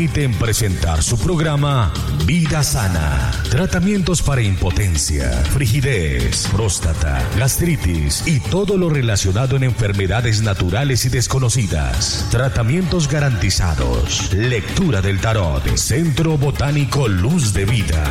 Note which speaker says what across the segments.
Speaker 1: permiten presentar su programa Vida Sana. Tratamientos para impotencia, frigidez, próstata, gastritis y todo lo relacionado en enfermedades naturales y desconocidas. Tratamientos garantizados. Lectura del tarot. Centro Botánico Luz de Vida.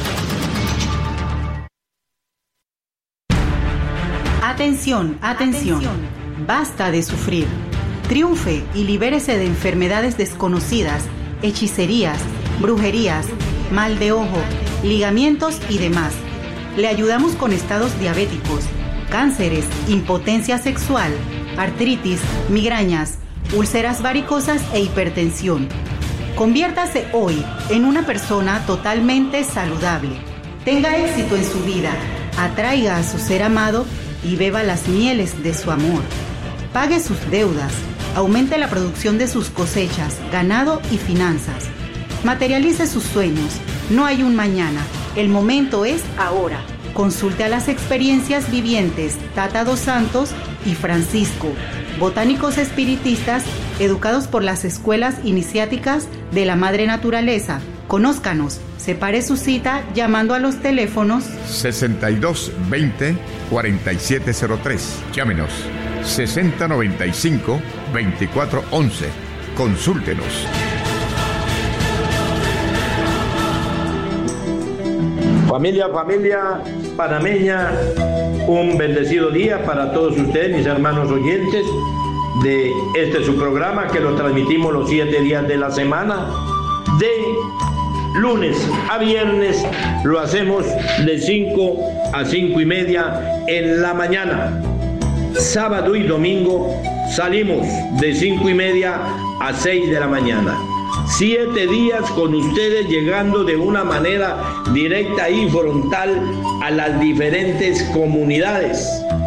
Speaker 2: Atención, atención. Basta de sufrir. Triunfe y libérese de enfermedades desconocidas, hechicerías, brujerías, mal de ojo, ligamientos y demás. Le ayudamos con estados diabéticos, cánceres, impotencia sexual, artritis, migrañas, úlceras varicosas e hipertensión. Conviértase hoy en una persona totalmente saludable. Tenga éxito en su vida, atraiga a su ser amado y beba las mieles de su amor. Pague sus deudas, aumente la producción de sus cosechas, ganado y finanzas. Materialice sus sueños. No hay un mañana, el momento es ahora. Consulte a las experiencias vivientes Tata dos Santos y Francisco, botánicos espiritistas educados por las escuelas iniciáticas de la Madre Naturaleza. Conózcanos. Separe su cita llamando a los teléfonos
Speaker 3: 6220-4703. Llámenos 6095-2411. Consúltenos.
Speaker 4: Familia panameña, un bendecido día para todos ustedes, mis hermanos oyentes de su programa que lo transmitimos los 7 días de la semana, de lunes a viernes. Lo hacemos de 5 a 5:30 en la mañana. Sábado y domingo salimos de 5:30 a 6 de la mañana. 7 días con ustedes, llegando de una manera directa y frontal a las diferentes comunidades.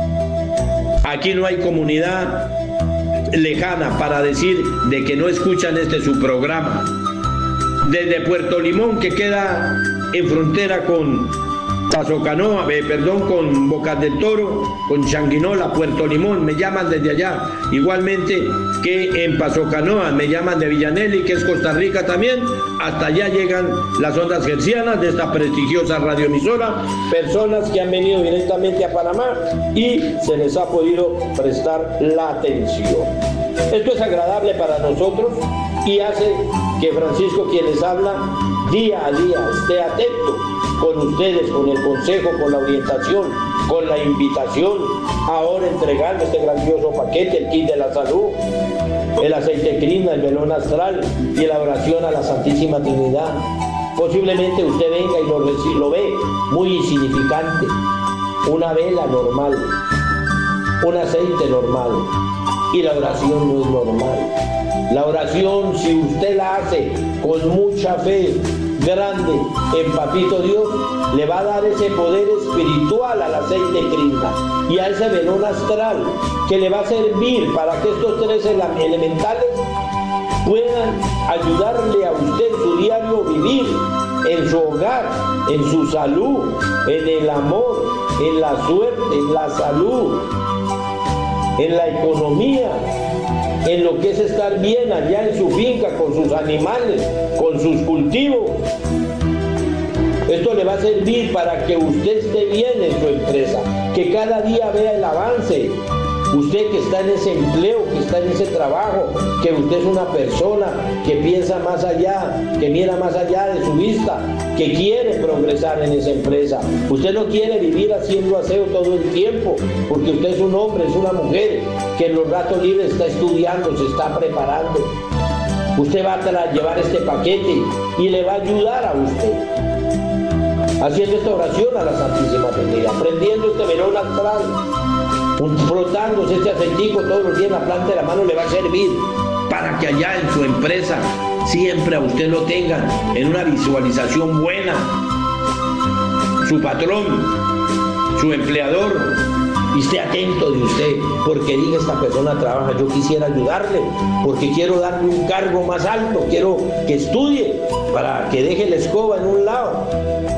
Speaker 4: Aquí no hay comunidad lejana para decir de que no escuchan su programa. Desde Puerto Limón, que queda en frontera con Pasocanoa, con Bocas del Toro, con Changuinola, Puerto Limón, me llaman desde allá. Igualmente que en Pasocanoa me llaman de Villanelli, que es Costa Rica también. Hasta allá llegan las ondas hercianas de esta prestigiosa radioemisora. Personas que han venido directamente a Panamá y se les ha podido prestar la atención. Esto es agradable para nosotros y hace que Francisco, quien les habla, día a día esté atento con ustedes, con el consejo, con la orientación, con la invitación. Ahora entregando este grandioso paquete, el kit de la salud, el aceite crina, el velón astral y la oración a la Santísima Trinidad. Posiblemente usted venga y lo ve muy insignificante. Una vela normal, un aceite normal, y la oración no es normal. La oración, si usted la hace con mucha fe grande en Papito Dios, le va a dar ese poder espiritual al aceite crina y a ese velón astral, que le va a servir para que estos 3 elementales puedan ayudarle a usted en su diario vivir, en su hogar, en su salud, en el amor, en la suerte, en la salud, en la economía, en lo que es estar bien allá en su finca, con sus animales, con sus cultivos. Esto le va a servir para que usted esté bien en su empresa, que cada día vea el avance. Usted que está en ese empleo, que está en ese trabajo, que usted es una persona que piensa más allá, que mira más allá de su vista, que quiere progresar en esa empresa. Usted no quiere vivir haciendo aseo todo el tiempo, porque usted es un hombre, es una mujer, que en los ratos libres está estudiando, se está preparando. Usted va a llevar este paquete y le va a ayudar a usted, haciendo esta oración a la Santísima Trinidad, prendiendo este velón astral, frotándose este aceitico todos los días en la planta de la mano, le va a servir para que allá en su empresa siempre a usted lo tengan en una visualización buena. Su patrón, su empleador, y esté atento de usted, porque diga, esta persona trabaja, yo quisiera ayudarle, porque quiero darle un cargo más alto, quiero que estudie para que deje la escoba en un lado.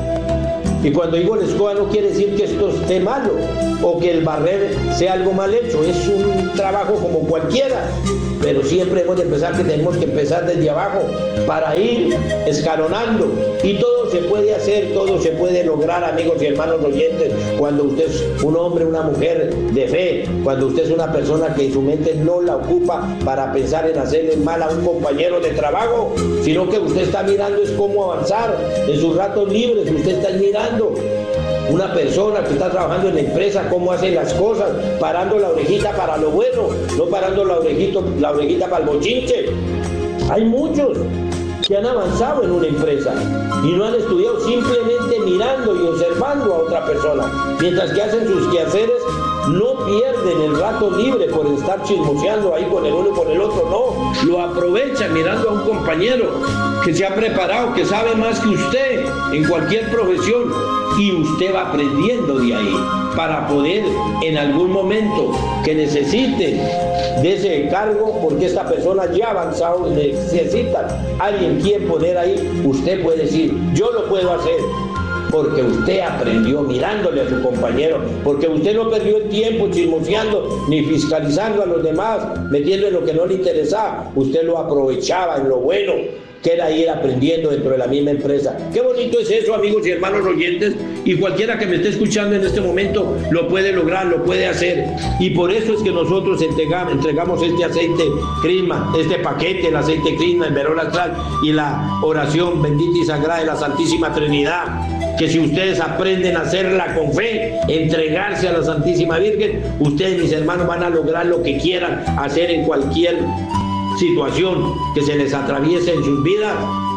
Speaker 4: Y cuando digo la escoba no quiere decir que esto esté malo o que el barrer sea algo mal hecho, es un trabajo como cualquiera, pero siempre hemos de empezar, que tenemos que empezar desde abajo para ir escalonando, y todo se puede hacer, todo se puede lograr, amigos y hermanos oyentes, cuando usted es un hombre, una mujer de fe, cuando usted es una persona que su mente no la ocupa para pensar en hacerle mal a un compañero de trabajo, sino que usted está mirando es cómo avanzar en sus ratos libres. Usted está mirando una persona que está trabajando en la empresa, cómo hace las cosas, parando la orejita para lo bueno, no parando la orejita para el bochinche. Hay muchos que han avanzado en una empresa y no han estudiado, simplemente mirando y observando a otra persona, mientras que hacen sus quehaceres. No pierden el rato libre por estar chismoseando ahí con el uno y con el otro, no, lo aprovechan mirando a un compañero que se ha preparado, que sabe más que usted en cualquier profesión, y usted va aprendiendo de ahí para poder en algún momento que necesite de ese cargo, porque esta persona ya ha avanzado, necesita alguien quien poner ahí, usted puede decir, yo lo puedo hacer. Porque usted aprendió mirándole a su compañero, porque usted no perdió el tiempo chismoseando ni fiscalizando a los demás, metiendo en lo que no le interesaba. Usted lo aprovechaba en lo bueno, que era ir aprendiendo dentro de la misma empresa. Qué bonito es eso, amigos y hermanos oyentes, y cualquiera que me esté escuchando en este momento lo puede lograr, lo puede hacer, y por eso es que nosotros entregamos este aceite Crisma, este paquete, el aceite Crisma, el Verón Astral y la oración bendita y sagrada de la Santísima Trinidad, que si ustedes aprenden a hacerla con fe, entregarse a la Santísima Virgen, ustedes, mis hermanos, van a lograr lo que quieran hacer en cualquier situación que se les atraviese en sus vidas.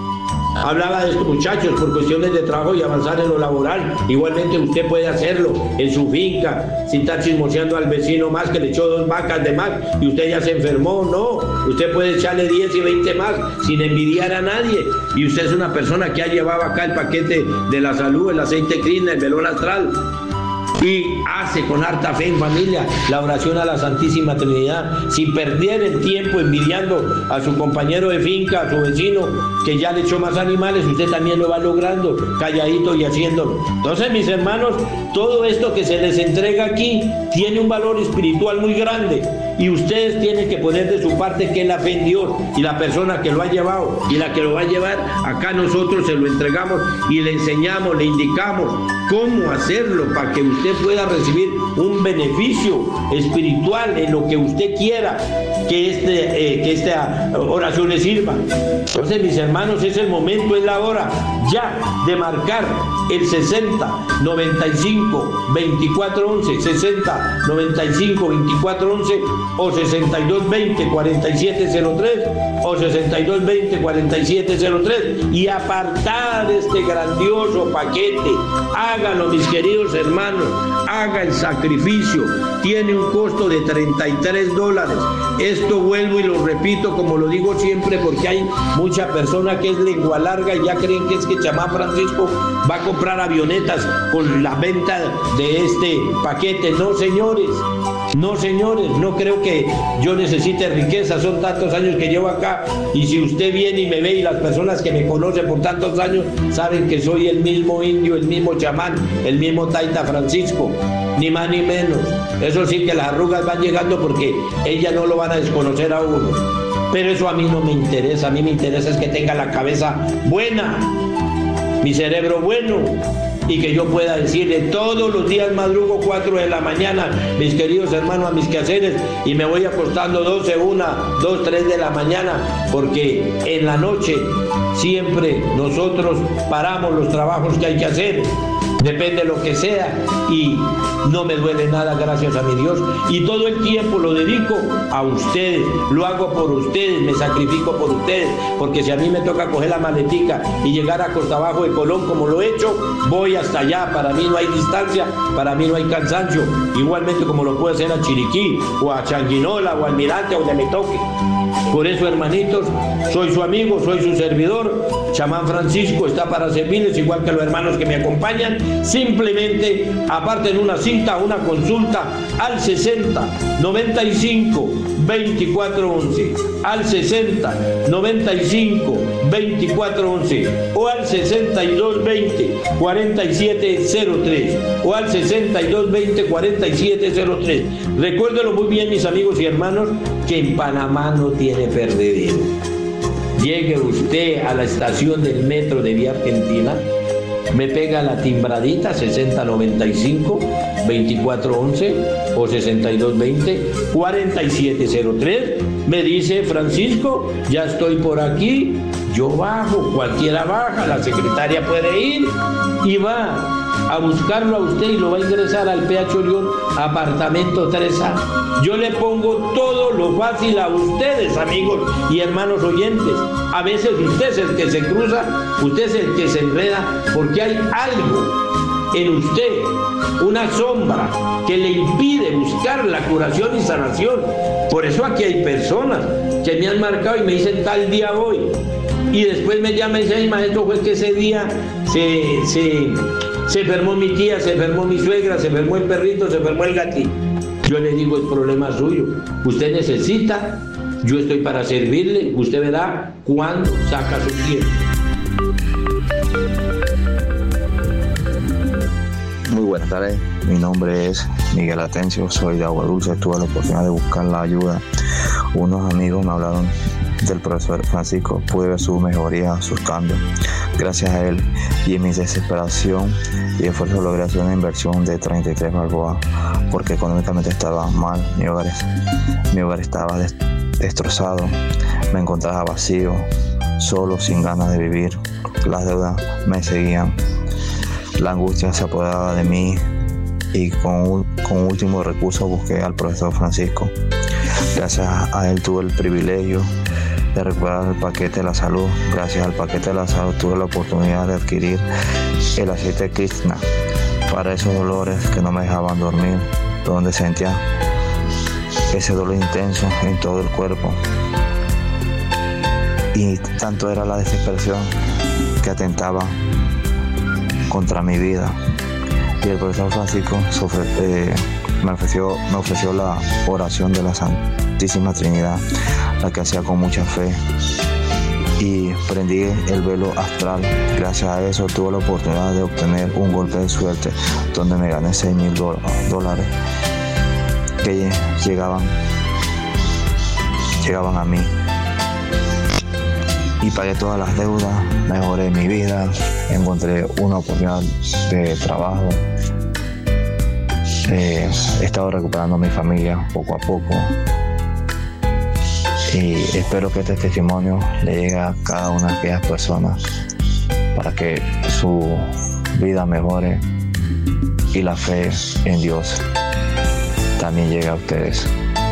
Speaker 4: Hablaba de estos muchachos por cuestiones de trabajo y avanzar en lo laboral. Igualmente usted puede hacerlo en su finca, sin estar chismoseando al vecino más que le echó 2 vacas de más y usted ya se enfermó. No, usted puede echarle 10 y 20 más sin envidiar a nadie. Y usted es una persona que ha llevado acá el paquete de la salud, el aceite Crisma, el Verón Astral, y hace con harta fe en familia la oración a la Santísima Trinidad, sin perder el tiempo envidiando a su compañero de finca, a su vecino que ya le echó más animales. Usted también lo va logrando calladito y haciéndolo. Entonces, mis hermanos, todo esto que se les entrega aquí tiene un valor espiritual muy grande, y ustedes tienen que poner de su parte, que es la fe en Dios, y la persona que lo ha llevado y la que lo va a llevar acá, nosotros se lo entregamos y le enseñamos, le indicamos cómo hacerlo para que usted pueda recibir un beneficio espiritual en lo que usted quiera que esta oración le sirva. Entonces, mis hermanos, es el momento, es la hora ya de marcar el 60 95 24 11, 60 95 24 11, o 62 20 47 03, o 62 20 47 03, y apartar este grandioso paquete. Háganlo, mis queridos hermanos, haga el sacrificio. Tiene un costo de $33. Esto vuelvo y lo repito, como lo digo siempre, porque hay mucha persona que es lengua larga y ya creen que es que Chamán Francisco va a comprar avionetas con la venta de este paquete. No, señores, no, señores, no creo que yo necesite riqueza. Son tantos años que llevo acá, y si usted viene y me ve, y las personas que me conocen por tantos años saben que soy el mismo indio, el mismo chamán, el mismo Taita Francisco, ni más ni menos. Eso sí, que las arrugas van llegando porque ellas no lo van a desconocer a uno, pero eso a mí no me interesa. A mí me interesa es que tenga la cabeza buena, mi cerebro bueno, y que yo pueda decirle todos los días madrugo 4 de la mañana, mis queridos hermanos, a mis quehaceres, y me voy acostando 12, 1, 2, 3 de la mañana, porque en la noche siempre nosotros paramos los trabajos que hay que hacer, depende de lo que sea, y no me duele nada, gracias a mi Dios, y todo el tiempo lo dedico a ustedes, lo hago por ustedes, me sacrifico por ustedes, porque si a mí me toca coger la maletica y llegar a Costa Abajo de Colón como lo he hecho, voy hasta allá. Para mí no hay distancia, para mí no hay cansancio, igualmente como lo puedo hacer a Chiriquí, o a Changuinola, o a Almirante, o donde me toque. Por eso, hermanitos, soy su amigo, soy su servidor. Chamán Francisco está para servirles, igual que los hermanos que me acompañan. Simplemente aparten una cita, una consulta al 60 95 24 11, al 60 95 24 11, o al 62 20 47 03, o al 62 20 47 03. Recuérdenlo muy bien, mis amigos y hermanos, que en Panamá no tiene perdedero. Llegue usted a la estación del metro de Vía Argentina, me pega la timbradita 6095-2411 o 6220-4703. Me dice: Francisco, ya estoy por aquí. Yo bajo, cualquiera baja, la secretaria puede ir y va a buscarlo a usted y lo va a ingresar al PH Orión, apartamento 3A. Yo le pongo todo lo fácil a ustedes, amigos y hermanos oyentes. A veces usted es el que se cruza, usted es el que se enreda, porque hay algo en usted, una sombra que le impide buscar la curación y sanación. Por eso aquí hay personas que me han marcado y me dicen: tal día voy. Y después me llama y dice: ay, maestro, fue que ese día se enfermó mi tía, se enfermó mi suegra, se enfermó el perrito, se enfermó el gatito. Yo le digo: es problema suyo. Usted necesita, yo estoy para servirle. Usted verá cuándo saca su tiempo.
Speaker 5: Muy buenas tardes, mi nombre es Miguel Atencio, soy de Agua Dulce. Tuve la oportunidad de buscar la ayuda. Unos amigos me hablaron del profesor Francisco, pude ver su mejoría, sus cambios. Gracias a él y en mi desesperación y esfuerzo logré hacer una inversión de 33 balboas porque económicamente estaba mal, mi hogar estaba destrozado, me encontraba vacío, solo, sin ganas de vivir. Las deudas me seguían, la angustia se apoderaba de mí y con último recurso busqué al profesor Francisco. Gracias a él tuve el privilegio de recuperar el paquete de la salud. Gracias al paquete de la salud tuve la oportunidad de adquirir el aceite Krishna para esos dolores que no me dejaban dormir, donde sentía ese dolor intenso en todo el cuerpo. Y tanto era la desesperación que atentaba contra mi vida. Y el profesor Francisco me ofreció la oración de la Santísima Trinidad, la que hacía con mucha fe, y prendí el velo astral. Gracias a eso tuve la oportunidad de obtener un golpe de suerte donde me gané $6,000 que llegaban a mí, y pagué todas las deudas, mejoré mi vida, encontré una oportunidad de trabajo. He estado recuperando a mi familia poco a poco y espero que este testimonio le llegue a cada una de aquellas personas para que su vida mejore y la fe en Dios también llegue a ustedes.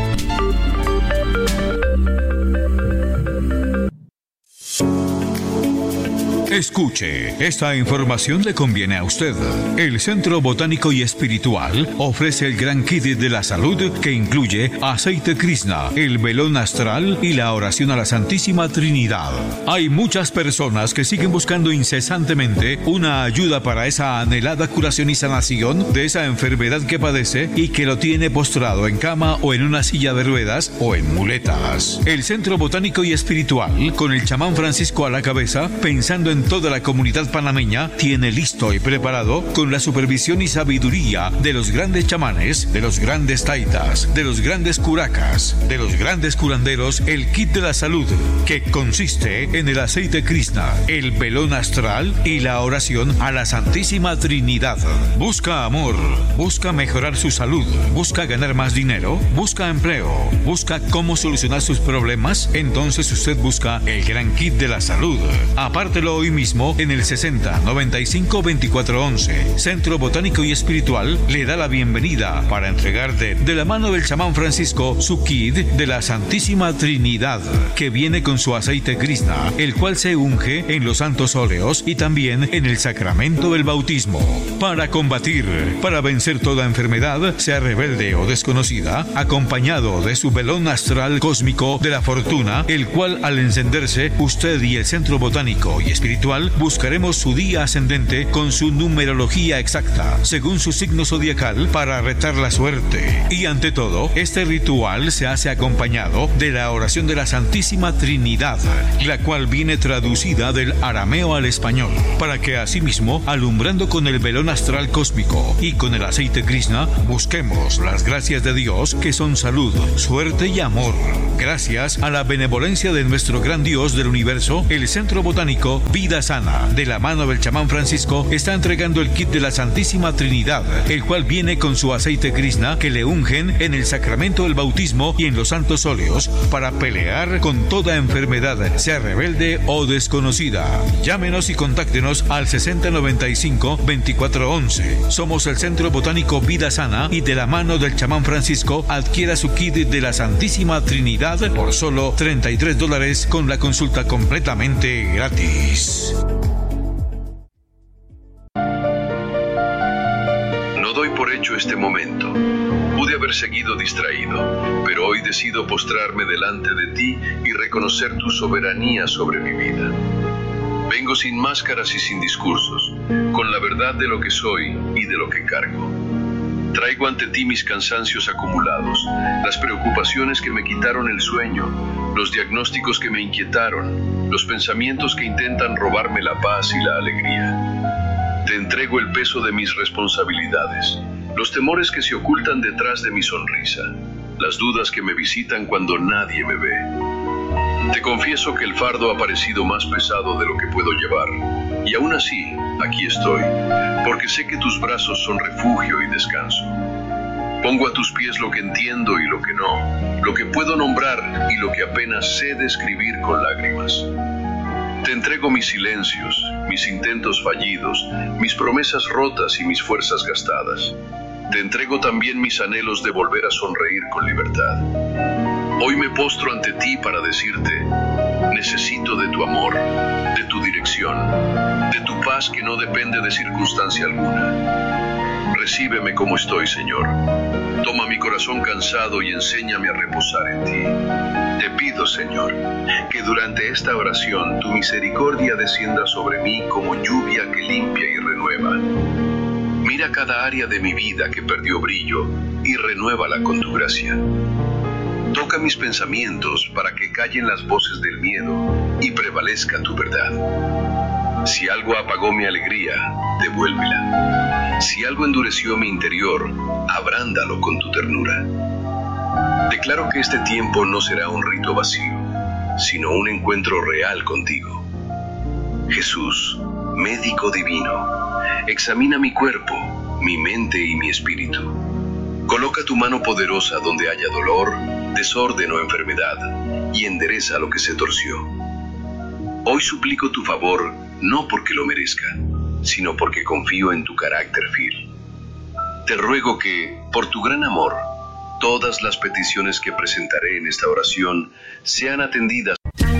Speaker 1: Escuche, esta información le conviene a usted. El Centro Botánico y Espiritual ofrece el gran kit de la salud que incluye aceite Krishna, el velón astral y la oración a la Santísima Trinidad. Hay muchas personas que siguen buscando incesantemente una ayuda para esa anhelada curación y sanación de esa enfermedad que padece y que lo tiene postrado en cama o en una silla de ruedas o en muletas. El Centro Botánico y Espiritual, con el chamán Francisco a la cabeza, pensando en toda la comunidad panameña, tiene listo y preparado, con la supervisión y sabiduría de los grandes chamanes, de los grandes taitas, de los grandes curacas, de los grandes curanderos, el kit de la salud, que consiste en el aceite Krishna, el velón astral y la oración a la Santísima Trinidad. Busca amor, busca mejorar su salud, busca ganar más dinero, busca empleo, busca cómo solucionar sus problemas. Entonces usted busca el gran kit de la salud. Apártelo hoy mismo en el 6095-2411. Centro Botánico y Espiritual le da la bienvenida para entregarte de la mano del chamán Francisco su kit de la Santísima Trinidad, que viene con su aceite Krishna, el cual se unge en los santos óleos y también en el sacramento del bautismo. Para combatir, para vencer toda enfermedad, sea rebelde o desconocida, acompañado de su velón astral cósmico de la fortuna, el cual al encenderse, usted y el Centro Botánico y Espiritual
Speaker 6: ritual buscaremos su día ascendente con su numerología exacta, según su signo zodiacal, para retar la suerte. Y ante todo, este ritual se hace acompañado de la oración de la Santísima Trinidad, la cual viene traducida del arameo al español, para que asimismo, alumbrando con el velón astral cósmico y con el aceite Krishna, busquemos las gracias de Dios, que son salud, suerte y amor. Gracias a la benevolencia de nuestro gran Dios del universo, el Centro Botánico Vida Sana, de la mano del chamán Francisco, está entregando el kit de la Santísima Trinidad, el cual viene con su aceite Krishna, que le ungen en el sacramento del bautismo y en los santos óleos, para pelear con toda enfermedad, sea rebelde o desconocida. Llámenos y contáctenos al 6095-2411. Somos el Centro Botánico Vida Sana, y de la mano del chamán Francisco adquiera su kit de la Santísima Trinidad por solo $33 con la consulta completamente gratis.
Speaker 7: No doy por hecho este momento. Pude haber seguido distraído, pero hoy decido postrarme delante de ti y reconocer tu soberanía sobre mi vida. Vengo sin máscaras y sin discursos, con la verdad de lo que soy y de lo que cargo. Traigo ante ti mis cansancios acumulados, las preocupaciones que me quitaron el sueño, los diagnósticos que me inquietaron, los pensamientos que intentan robarme la paz y la alegría. Te entrego el peso de mis responsabilidades, los temores que se ocultan detrás de mi sonrisa, las dudas que me visitan cuando nadie me ve. Te confieso que el fardo ha parecido más pesado de lo que puedo llevar, y aún así, aquí estoy, porque sé que tus brazos son refugio y descanso. Pongo a tus pies lo que entiendo y lo que no, lo que puedo nombrar y lo que apenas sé describir con lágrimas. Te entrego mis silencios, mis intentos fallidos, mis promesas rotas y mis fuerzas gastadas. Te entrego también mis anhelos de volver a sonreír con libertad. Hoy me postro ante ti para decirte: necesito de tu amor, de tu dirección, de tu paz que no depende de circunstancia alguna. Recíbeme como estoy, Señor. Toma mi corazón cansado y enséñame a reposar en ti. Te pido, Señor, que durante esta oración tu misericordia descienda sobre mí como lluvia que limpia y renueva. Mira cada área de mi vida que perdió brillo y renuévala con tu gracia. Toca mis pensamientos para que callen las voces del miedo y prevalezca tu verdad. Si algo apagó mi alegría, devuélvela. Si algo endureció mi interior, abrándalo con tu ternura. Declaro que este tiempo no será un rito vacío, sino un encuentro real contigo. Jesús, médico divino, examina mi cuerpo, mi mente y mi espíritu. Coloca tu mano poderosa donde haya dolor, desorden o enfermedad, y endereza lo que se torció. Hoy suplico tu favor, no porque lo merezca, sino porque confío en tu carácter fiel. Te ruego que, por tu gran amor, todas las peticiones que presentaré en esta oración sean atendidas.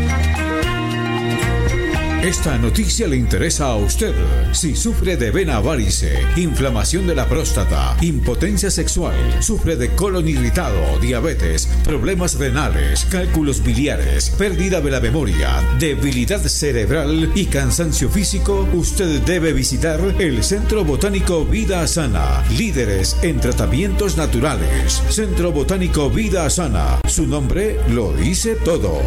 Speaker 1: Esta noticia le interesa a usted. Si sufre de vena varice, inflamación de la próstata, impotencia sexual, sufre de colon irritado, diabetes, problemas renales, cálculos biliares, pérdida de la memoria, debilidad cerebral y cansancio físico, usted debe visitar el Centro Botánico Vida Sana, líderes en tratamientos naturales. Centro Botánico Vida Sana, su nombre lo dice todo.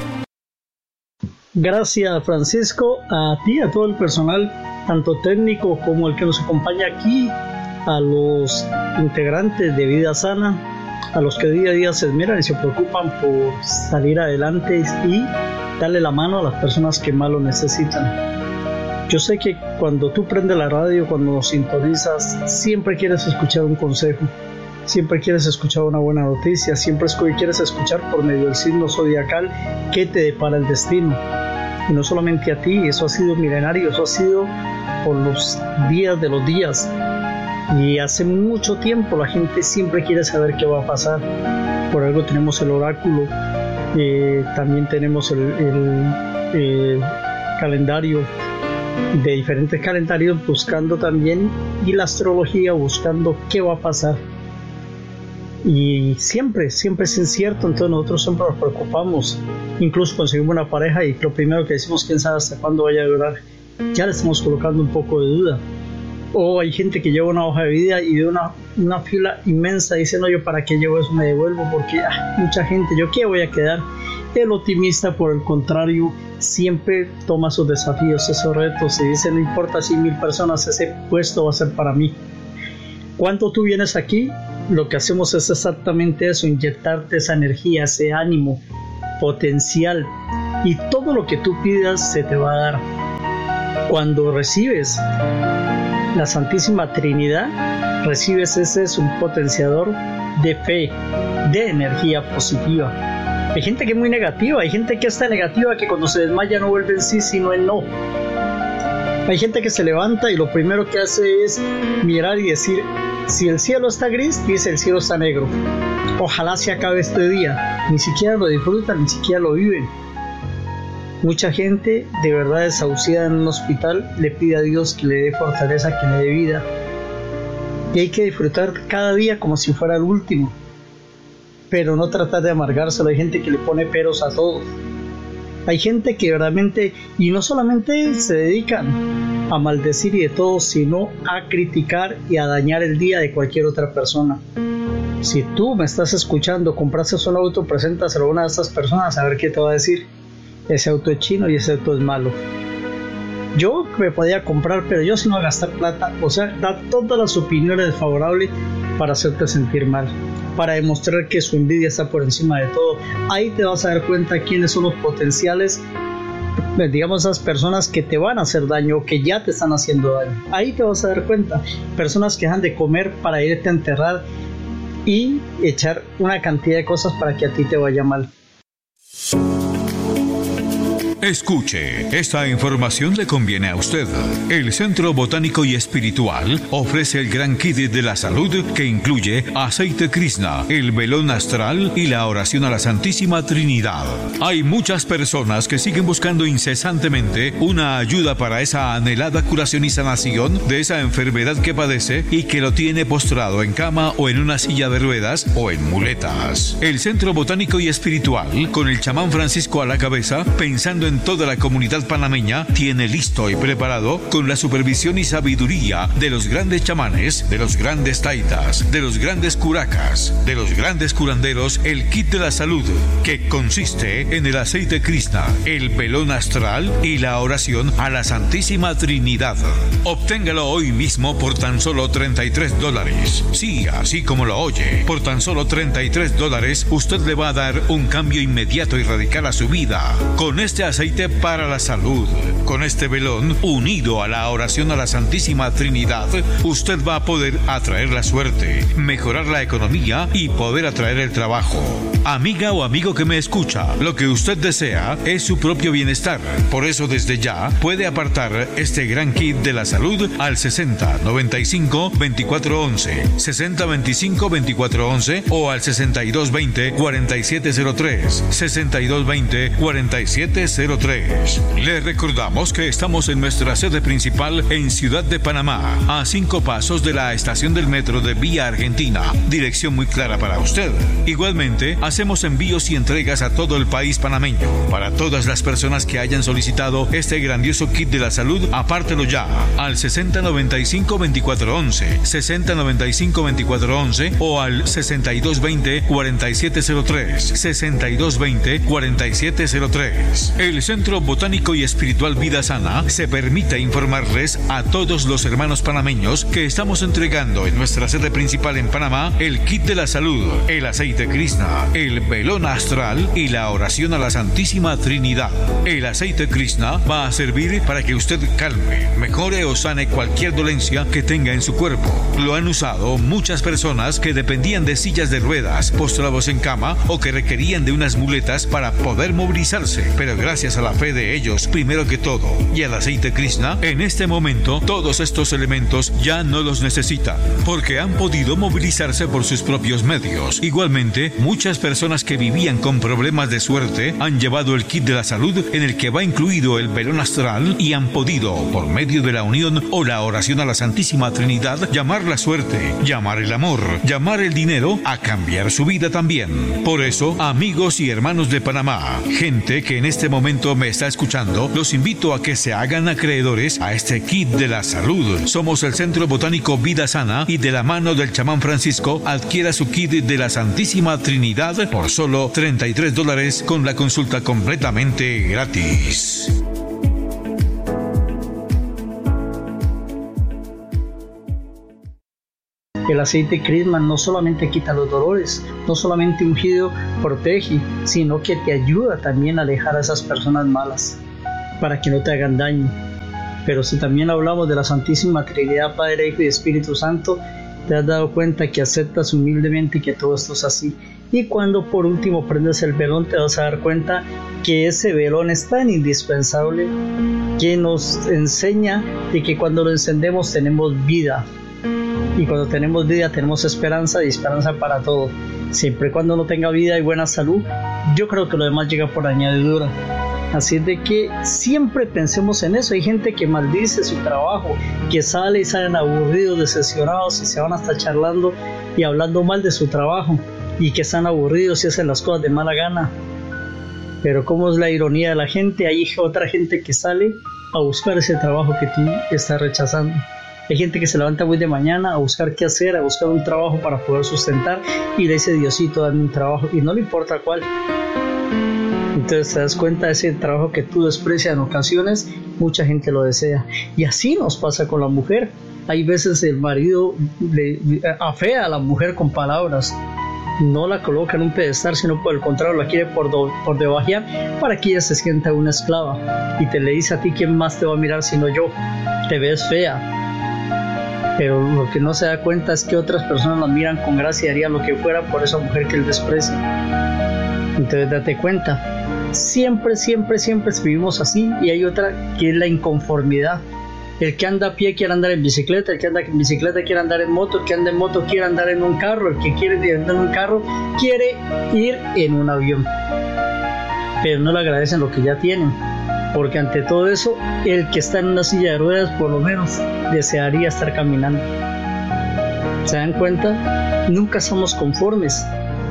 Speaker 8: Gracias, Francisco, a ti, a todo el personal, tanto técnico como el que nos acompaña aquí, a los integrantes de Vida Sana, a los que día a día se esmeran y se preocupan por salir adelante y darle la mano a las personas que más lo necesitan. Yo sé que cuando tú prendes la radio, cuando nos sintonizas, siempre quieres escuchar un consejo, siempre quieres escuchar una buena noticia, siempre quieres escuchar por medio del signo zodiacal qué te depara el destino. Y no solamente a ti, eso ha sido milenario, eso ha sido por los días de los días. Y hace mucho tiempo la gente siempre quiere saber qué va a pasar. Por algo tenemos el oráculo, también tenemos el calendario, de diferentes calendarios buscando también, y la astrología buscando qué va a pasar. y siempre es incierto, entonces nosotros siempre nos preocupamos, incluso conseguimos una pareja y lo primero que decimos, quién sabe hasta cuándo vaya a durar, ya le estamos colocando un poco de duda. O hay gente que lleva una hoja de vida y ve una fila inmensa y dice, no, yo para qué llevo eso, me devuelvo porque mucha gente, yo qué voy a quedar. El optimista, por el contrario, siempre toma sus desafíos, esos retos y dice, no importa si 1000 personas, ese puesto va a ser para mí. Cuando tú vienes aquí, lo que hacemos es exactamente eso, inyectarte esa energía, ese ánimo, potencial, y todo lo que tú pidas se te va a dar. Cuando recibes la Santísima Trinidad, recibes ese es un potenciador de fe, de energía positiva. Hay gente que es muy negativa, hay gente que es tan negativa que cuando se desmaya no vuelve en sí, sino en no. Hay gente que se levanta y lo primero que hace es mirar y decir, si el cielo está gris, dice el cielo está negro. Ojalá se acabe este día. Ni siquiera lo disfrutan, ni siquiera lo viven. Mucha gente de verdad desahuciada en un hospital le pide a Dios que le dé fortaleza, que le dé vida. Y hay que disfrutar cada día como si fuera el último. Pero no tratar de amargárselo. Hay gente que le pone peros a todo. Hay gente que verdaderamente, y no solamente se dedican a maldecir y de todo, sino a criticar y a dañar el día de cualquier otra persona. Si tú me estás escuchando, compraste un auto, preséntaselo a una de estas personas a ver qué te va a decir. Ese auto es chino y ese auto es malo. Yo me podía comprar, pero yo si no voy a gastar plata, o sea, da todas las opiniones desfavorables para hacerte sentir mal, para demostrar que su envidia está por encima de todo. Ahí te vas a dar cuenta quiénes son los potenciales, digamos, esas personas que te van a hacer daño o que ya te están haciendo daño. Ahí te vas a dar cuenta, personas que dejan de comer para irte a enterrar y echar una cantidad de cosas para que a ti te vaya mal.
Speaker 6: Escuche, esta información le conviene a usted. El Centro Botánico y Espiritual ofrece el gran kit de la salud que incluye aceite Krishna, el velón astral y la oración a la Santísima Trinidad. Hay muchas personas que siguen buscando incesantemente una ayuda para esa anhelada curación y sanación de esa enfermedad que padece y que lo tiene postrado en cama o en una silla de ruedas o en muletas. El Centro Botánico y Espiritual, con el chamán Francisco a la cabeza, pensando en toda la comunidad panameña, tiene listo y preparado, con la supervisión y sabiduría de los grandes chamanes, de los grandes taitas, de los grandes curacas, de los grandes curanderos, el kit de la salud, que consiste en el aceite Krishna, el velón astral y la oración a la Santísima Trinidad. Obténgalo hoy mismo por tan solo $33. Sí, así como lo oye, por tan solo $33 usted le va a dar un cambio inmediato y radical a su vida. Con este aceite para la salud, con este velón unido a la oración a la Santísima Trinidad, usted va a poder atraer la suerte, mejorar la economía y poder atraer el trabajo. Amiga o amigo que me escucha, lo que usted desea es su propio bienestar. Por eso desde ya puede apartar este gran kit de la salud al 60 95 24 11, 60 25 24 11 o al 62 20 47 03, 62 20 47 03. Les recordamos que estamos en nuestra sede principal en Ciudad de Panamá, a 5 pasos de la estación del metro de Vía Argentina. Dirección muy clara para usted. Igualmente, hacemos envíos y entregas a todo el país panameño. Para todas las personas que hayan solicitado este grandioso kit de la salud, apártelo ya al 60 95 24 11, 60 95 24 11 o al 62 20 47 03, 62 20 47 03. El Centro Botánico y Espiritual Vida Sana se permite informarles a todos los hermanos panameños que estamos entregando en nuestra sede principal en Panamá el kit de la salud, el aceite Krishna, el velón astral y la oración a la Santísima Trinidad. El aceite Krishna va a servir para que usted calme, mejore o sane cualquier dolencia que tenga en su cuerpo. Lo han usado muchas personas que dependían de sillas de ruedas, postrados en cama o que requerían de unas muletas para poder movilizarse, pero gracias gracias a la fe de ellos, primero que todo, y al aceite Krishna, en este momento todos estos elementos ya no los necesitan, porque han podido movilizarse por sus propios medios. Igualmente, muchas personas que vivían con problemas de suerte han llevado el kit de la salud en el que va incluido el velón astral y han podido, por medio de la unión o la oración a la Santísima Trinidad, llamar la suerte, llamar el amor, llamar el dinero a cambiar su vida también. Por eso, amigos y hermanos de Panamá, gente que en este momento me está escuchando, los invito a que se hagan acreedores a este kit de la salud. Somos el Centro Botánico Vida Sana y de la mano del chamán Francisco adquiera su kit de la Santísima Trinidad por solo $33 con la consulta completamente gratis.
Speaker 8: El aceite Krishna no solamente quita los dolores, no solamente ungido protege, sino que te ayuda también a alejar a esas personas malas, para que no te hagan daño. Pero si también hablamos de la Santísima Trinidad, Padre, Hijo y Espíritu Santo, te has dado cuenta que aceptas humildemente que todo esto es así. Y cuando por último prendes el velón, te vas a dar cuenta que ese velón es tan indispensable que nos enseña de que cuando lo encendemos tenemos vida. Y cuando tenemos vida tenemos esperanza, y esperanza para todo. Siempre y cuando no tenga vida y buena salud, yo creo que lo demás llega por añadidura. Así es de que siempre pensemos en eso. Hay gente que maldice su trabajo, que sale y salen aburridos, decepcionados y se van hasta charlando y hablando mal de su trabajo, y que están aburridos y hacen las cosas de mala gana. Pero como es la ironía de la gente, hay otra gente que sale a buscar ese trabajo que tú estás rechazando. Hay gente que se levanta muy de mañana a buscar qué hacer, a buscar un trabajo para poder sustentar, y le dice: Diosito, dame un trabajo, y no le importa cuál. Entonces te das cuenta de ese trabajo que tú desprecias en ocasiones, mucha gente lo desea. Y así nos pasa con la mujer. Hay veces el marido le afea a la mujer con palabras, no la coloca en un pedestal, sino por el contrario la quiere por debajear para que ella se sienta una esclava, y te le dice a ti: ¿quién más te va a mirar sino yo? Te ves fea. Pero lo que no se da cuenta es que otras personas la miran con gracia y harían lo que fuera por esa mujer que él desprecia. Entonces date cuenta, siempre vivimos así. Y hay otra que es la inconformidad. El que anda a pie quiere andar en bicicleta, el que anda en bicicleta quiere andar en moto, el que anda en moto quiere andar en un carro, el que quiere andar en un carro quiere ir en un avión. Pero no le agradecen lo que ya tienen, porque ante todo eso, el que está en una silla de ruedas por lo menos desearía estar caminando. ¿Se dan cuenta? Nunca somos conformes.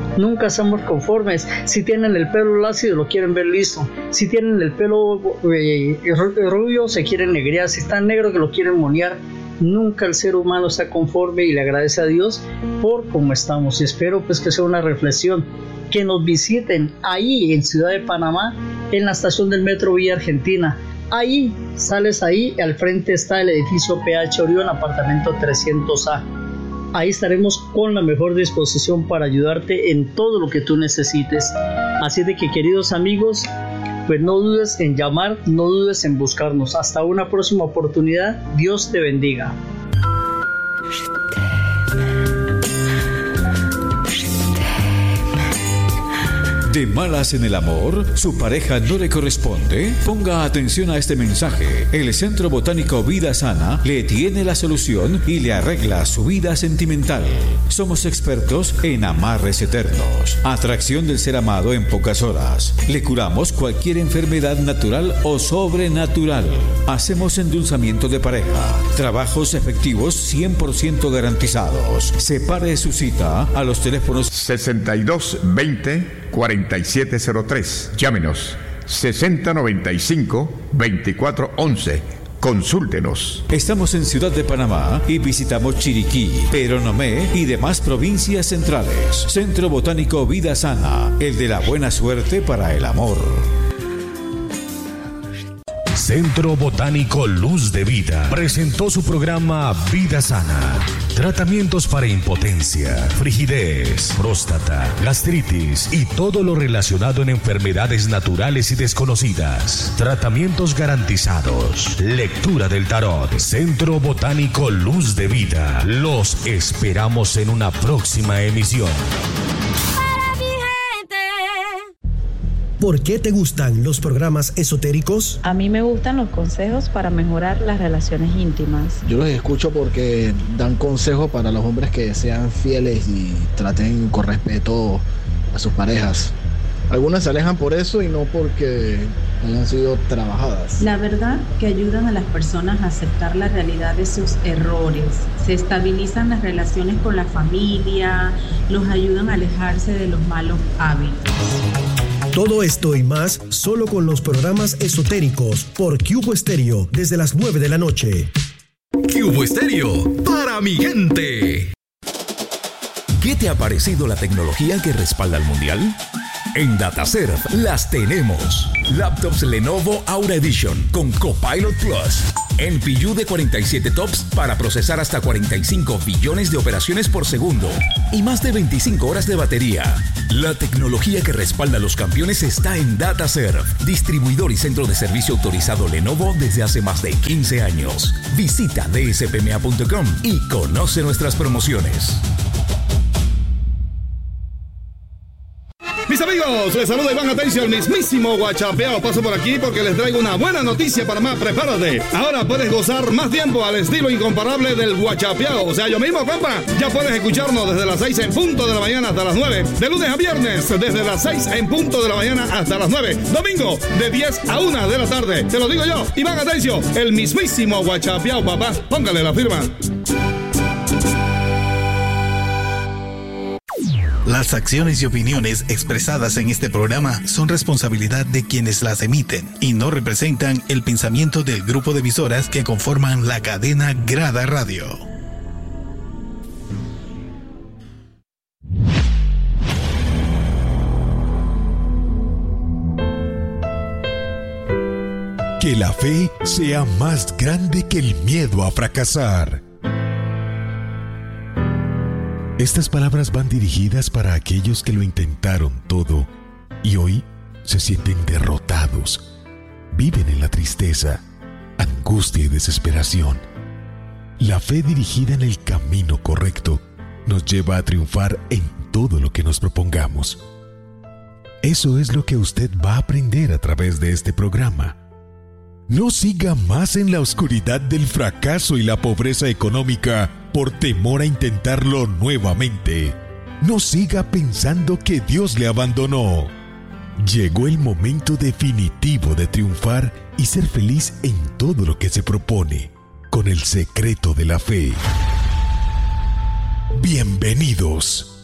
Speaker 8: Si tienen el pelo lacio, lo quieren ver liso. Si tienen el pelo rubio, se quieren negrear. Si está negro, que lo quieren monear. Nunca el ser humano está conforme y le agradece a Dios por cómo estamos. Y espero pues que sea una reflexión, que nos visiten ahí en Ciudad de Panamá, en la estación del Metro Villa Argentina. Ahí, sales ahí, al frente está el edificio PH Orión, apartamento 300A. Ahí estaremos con la mejor disposición para ayudarte en todo lo que tú necesites. Así de que, queridos amigos, pues no dudes en llamar, no dudes en buscarnos. Hasta una próxima oportunidad. Dios te bendiga.
Speaker 6: ¿De malas en el amor? ¿Su pareja no le corresponde? Ponga atención a este mensaje. El Centro Botánico Vida Sana le tiene la solución y le arregla su vida sentimental. Somos expertos en amarres eternos, atracción del ser amado en pocas horas. Le curamos cualquier enfermedad natural o sobrenatural. Hacemos endulzamiento de pareja, trabajos efectivos 100% garantizados. Separe su cita a los teléfonos
Speaker 3: 6220-4703. Llámenos 6095-2411. Consúltenos.
Speaker 6: Estamos en Ciudad de Panamá y visitamos Chiriquí, Peronomé y demás provincias centrales. Centro Botánico Vida Sana, el de la buena suerte para el amor.
Speaker 1: Centro Botánico Luz de Vida presentó su programa Vida Sana. Tratamientos para impotencia, frigidez, próstata, gastritis y todo lo relacionado en enfermedades naturales y desconocidas. Tratamientos garantizados. Lectura del tarot. Centro Botánico Luz de Vida. Los esperamos en una próxima emisión.
Speaker 9: ¿Por qué te gustan los programas esotéricos?
Speaker 10: A mí me gustan los consejos para mejorar las relaciones íntimas.
Speaker 11: Yo los escucho porque dan consejos para los hombres que sean fieles y traten con respeto a sus parejas. Algunas se alejan por eso y no porque hayan sido trabajadas.
Speaker 12: La verdad que ayudan a las personas a aceptar la realidad de sus errores. Se estabilizan las relaciones con la familia, los ayudan a alejarse de los malos hábitos.
Speaker 9: Todo esto y más solo con los programas esotéricos por Cubo Estéreo desde las 9 de la noche.
Speaker 13: Cubo Estéreo para mi gente. ¿Qué te ha parecido la tecnología que respalda al mundial? En DataServ las tenemos. Laptops Lenovo Aura Edition con Copilot Plus. NPU de 47 TOPS para procesar hasta 45 billones de operaciones por segundo. Y más de 25 horas de batería. La tecnología que respalda a los campeones está en DataServ. Distribuidor y centro de servicio autorizado Lenovo desde hace más de 15 años. Visita dspma.com y conoce nuestras promociones.
Speaker 14: Mis amigos, les saluda Iván Atencio, el mismísimo Guachapeao. Paso por aquí porque les traigo una buena noticia para más. Prepárate. Ahora puedes gozar más tiempo al estilo incomparable del Guachapeao. O sea, yo mismo, compa. Ya puedes escucharnos desde las 6 en punto de la mañana hasta las 9. De lunes a viernes, desde las 6 en punto de la mañana hasta las 9. Domingo, de 10 a 1 de la tarde. Te lo digo yo, Iván Atencio, el mismísimo Guachapeao, papá. Póngale la firma.
Speaker 15: Las acciones y opiniones expresadas en este programa son responsabilidad de quienes las emiten y no representan el pensamiento del grupo de emisoras que conforman la cadena Grada Radio.
Speaker 1: Que la fe sea más grande que el miedo a fracasar. Estas palabras van dirigidas para aquellos que lo intentaron todo y hoy se sienten derrotados. Viven en la tristeza, angustia y desesperación. La fe dirigida en el camino correcto nos lleva a triunfar en todo lo que nos propongamos. Eso es lo que usted va a aprender a través de este programa. No siga más en la oscuridad del fracaso y la pobreza económica por temor a intentarlo nuevamente. No siga pensando que Dios le abandonó. Llegó el momento definitivo de triunfar y ser feliz en todo lo que se propone, con el secreto de la fe. Bienvenidos.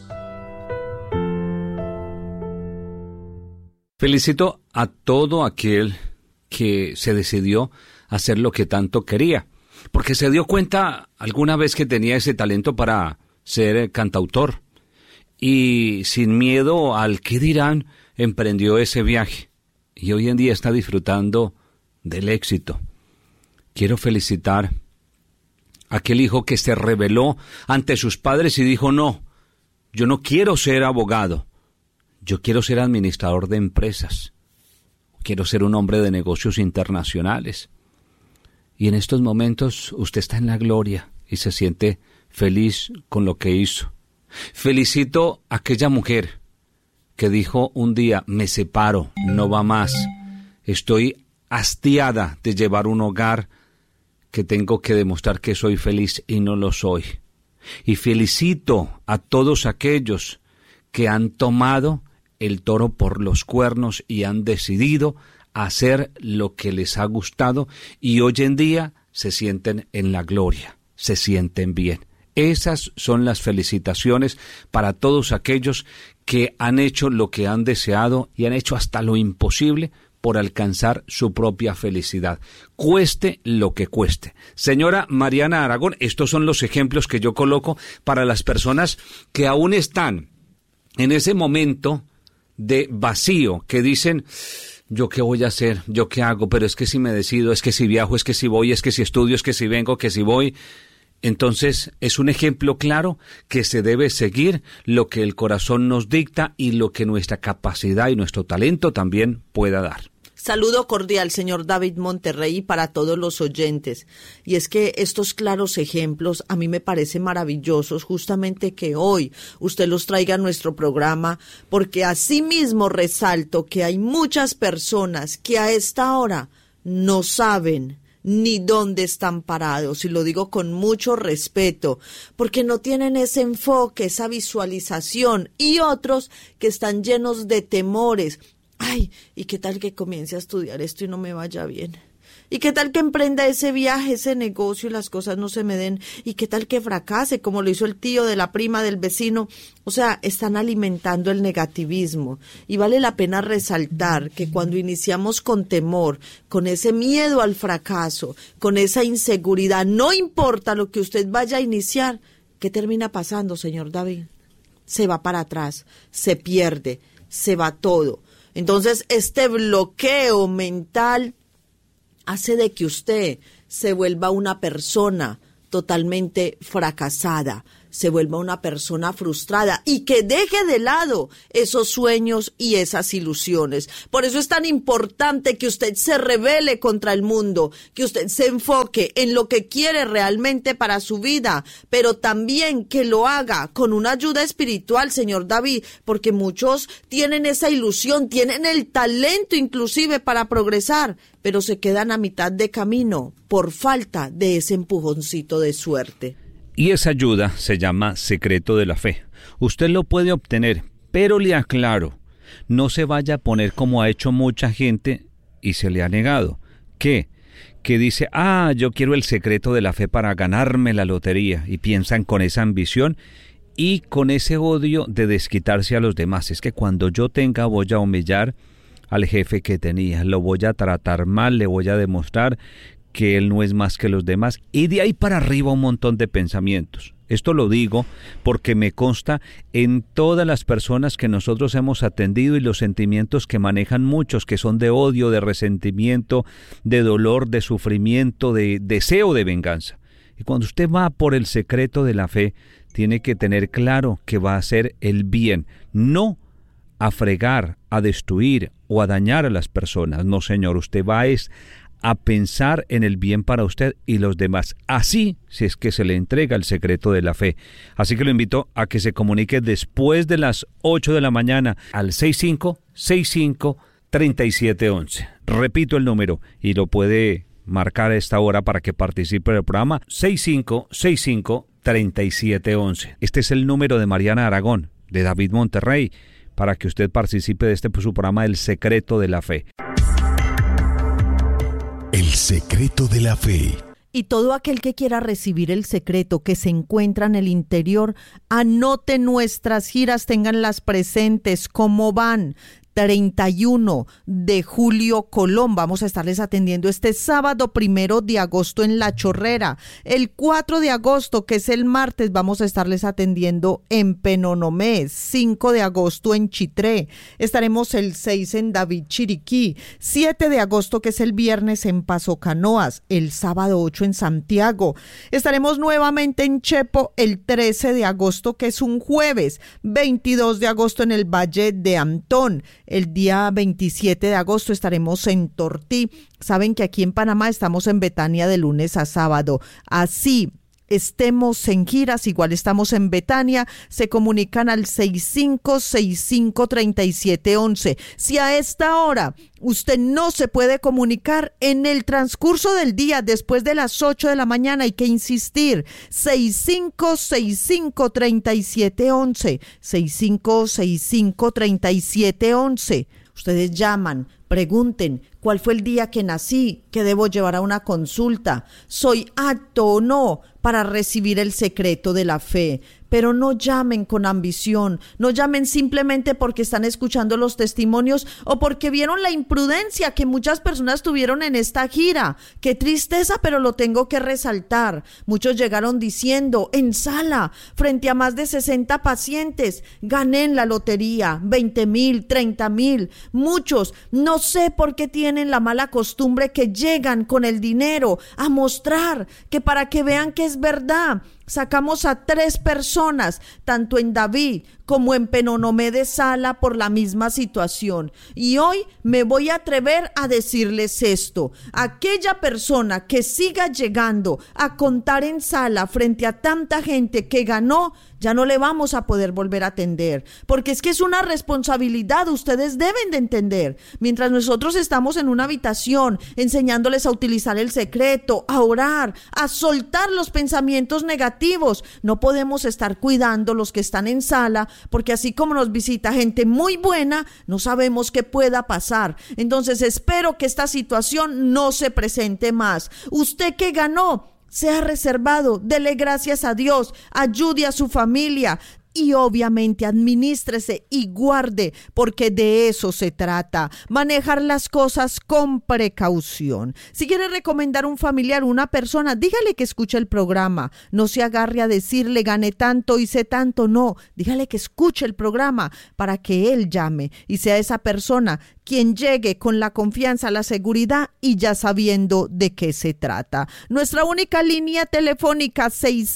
Speaker 16: Felicito a todo aquel que se decidió a hacer lo que tanto quería, porque se dio cuenta alguna vez que tenía ese talento para ser cantautor y sin miedo al qué dirán emprendió ese viaje y hoy en día está disfrutando del éxito. Quiero felicitar a aquel hijo que se rebeló ante sus padres y dijo: no, yo no quiero ser abogado, yo quiero ser administrador de empresas. Quiero ser un hombre de negocios internacionales. Y en estos momentos usted está en la gloria y se siente feliz con lo que hizo. Felicito a aquella mujer que dijo un día: me separo, no va más. Estoy hastiada de llevar un hogar que tengo que demostrar que soy feliz y no lo soy. Y felicito a todos aquellos que han tomado el toro por los cuernos y han decidido hacer lo que les ha gustado y hoy en día se sienten en la gloria, se sienten bien. Esas son las felicitaciones para todos aquellos que han hecho lo que han deseado y han hecho hasta lo imposible por alcanzar su propia felicidad, cueste lo que cueste. Señora Mariana Aragón, estos son los ejemplos que yo coloco para las personas que aún están en ese momento de vacío, que dicen: ¿yo qué voy a hacer? ¿Yo qué hago? Pero es que si me decido, es que si viajo, es que si voy, es que si estudio, es que si vengo, que si voy. Entonces es un ejemplo claro que se debe seguir lo que el corazón nos dicta y lo que nuestra capacidad y nuestro talento también pueda dar.
Speaker 17: Saludo cordial, señor David Monterrey, y para todos los oyentes. Y es que estos claros ejemplos a mí me parecen maravillosos, justamente que hoy usted los traiga a nuestro programa, porque asimismo resalto que hay muchas personas que a esta hora no saben ni dónde están parados, y lo digo con mucho respeto, porque no tienen ese enfoque, esa visualización, y otros que están llenos de temores. Ay, ¿y qué tal que comience a estudiar esto y no me vaya bien? ¿Y qué tal que emprenda ese viaje, ese negocio y las cosas no se me den? ¿Y qué tal que fracase como lo hizo el tío de la prima del vecino? O sea, están alimentando el negativismo. Y vale la pena resaltar que cuando iniciamos con temor, con ese miedo al fracaso, con esa inseguridad, no importa lo que usted vaya a iniciar, ¿qué termina pasando, señor David? Se va para atrás, se pierde, se va todo. Entonces, este bloqueo mental hace de que usted se vuelva una persona totalmente fracasada, se vuelva una persona frustrada y que deje de lado esos sueños y esas ilusiones. Por eso es tan importante que usted se rebele contra el mundo, que usted se enfoque en lo que quiere realmente para su vida, pero también que lo haga con una ayuda espiritual, señor David, porque muchos tienen esa ilusión, tienen el talento inclusive para progresar, pero se quedan a mitad de camino por falta de ese empujoncito de suerte.
Speaker 16: Y esa ayuda se llama secreto de la fe. Usted lo puede obtener, pero le aclaro, no se vaya a poner como ha hecho mucha gente y se le ha negado. ¿Qué? Que dice, yo quiero el secreto de la fe para ganarme la lotería, y piensan con esa ambición y con ese odio de desquitarse a los demás. Es que cuando yo tenga voy a humillar al jefe que tenía, lo voy a tratar mal, le voy a demostrar que él no es más que los demás, y de ahí para arriba un montón de pensamientos. Esto lo digo porque me consta en todas las personas que nosotros hemos atendido y los sentimientos que manejan muchos, que son de odio, de resentimiento, de dolor, de sufrimiento, de deseo de venganza. Y cuando usted va por el secreto de la fe, tiene que tener claro que va a hacer el bien, no a fregar, a destruir o a dañar a las personas. No, señor, usted va a pensar en el bien para usted y los demás. Así, si es que se le entrega el secreto de la fe. Así que lo invito a que se comunique después de las 8 de la mañana al 6565-3711. Repito el número y lo puede marcar a esta hora para que participe del programa. 6565-3711. Este es el número de Mariana Aragón, de David Monterrey, para que usted participe de su programa El Secreto de la Fe.
Speaker 13: El secreto de la fe.
Speaker 17: Y todo aquel que quiera recibir el secreto que se encuentra en el interior, anote nuestras giras, ténganlas presentes, cómo van. 31 de julio, Colón. Vamos a estarles atendiendo este sábado 1 de agosto en La Chorrera. El 4 de agosto, que es el martes, vamos a estarles atendiendo en Penonomé. 5 de agosto en Chitré. Estaremos el 6 en David Chiriquí. 7 de agosto, que es el viernes, en Paso Canoas. El sábado 8 en Santiago. Estaremos nuevamente en Chepo el 13 de agosto, que es un jueves. 22 de agosto en el Valle de Antón. El día 27 de agosto estaremos en Tortí. Saben que aquí en Panamá estamos en Betania de lunes a sábado. Así estemos en giras, igual estamos en Betania, se comunican al 6565-3711. Si a esta hora usted no se puede comunicar, en el transcurso del día, después de las 8 de la mañana, hay que insistir. 6565-3711. 6565-3711. Ustedes llaman, pregunten, ¿cuál fue el día que nací? ¿Qué debo llevar a una consulta? ¿Soy apto o no para recibir el secreto de la fe? Pero no llamen con ambición, no llamen simplemente porque están escuchando los testimonios o porque vieron la imprudencia que muchas personas tuvieron en esta gira. Qué tristeza, pero lo tengo que resaltar. Muchos llegaron diciendo en sala, frente a más de 60 pacientes, gané en la lotería, 20,000, 30,000. Muchos, no sé por qué tienen la mala costumbre que llegan con el dinero a mostrar, que para que vean que es verdad. Sacamos a 3 personas personas, tanto en David como en Penonomé de Sala, por la misma situación. Y hoy me voy a atrever a decirles esto: aquella persona que siga llegando a contar en Sala frente a tanta gente que ganó, ya no le vamos a poder volver a atender, porque es que es una responsabilidad, ustedes deben de entender. Mientras nosotros estamos en una habitación enseñándoles a utilizar el secreto, a orar, a soltar los pensamientos negativos, no podemos estar cuidando los que están en Sala, porque así como nos visita gente muy buena, no sabemos qué pueda pasar. Entonces espero que esta situación no se presente más. Usted que ganó, sea reservado, dele gracias a Dios, ayude a su familia y obviamente administrese y guarde, porque de eso se trata, manejar las cosas con precaución. Si quiere recomendar un familiar o una persona, dígale que escuche el programa, no se agarre a decirle gané tanto, hice tanto, no, dígale que escuche el programa para que él llame y sea esa persona quien llegue con la confianza, la seguridad y ya sabiendo de qué se trata. Nuestra única línea telefónica